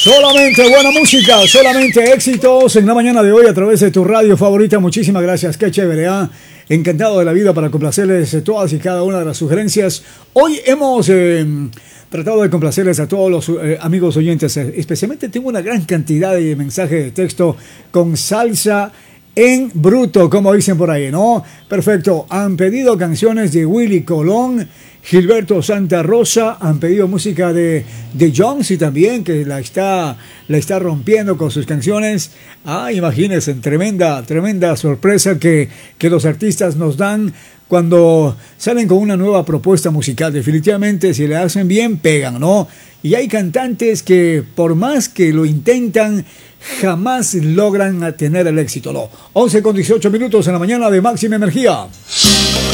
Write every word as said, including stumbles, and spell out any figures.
Solamente buena música, solamente éxitos en la mañana de hoy a través de tu radio favorita. Muchísimas gracias, qué chévere, ¿eh? Encantado de la vida para complacerles todas y cada una de las sugerencias. Hoy hemos eh, tratado de complacerles a todos los eh, amigos oyentes. Especialmente tengo una gran cantidad de mensajes de texto con salsa en bruto, como dicen por ahí, ¿no? Perfecto. Han pedido canciones de Willy Colón, Gilberto Santa Rosa, han pedido música de, de Jonesy también, que la está, la está rompiendo con sus canciones. Ah, imagínense, tremenda, tremenda sorpresa que, que los artistas nos dan cuando salen con una nueva propuesta musical. Definitivamente, si le hacen bien, pegan, ¿no? Y hay cantantes que, por más que lo intentan, jamás logran tener el éxito, ¿no? once con dieciocho minutos en la mañana de Máxima Energía.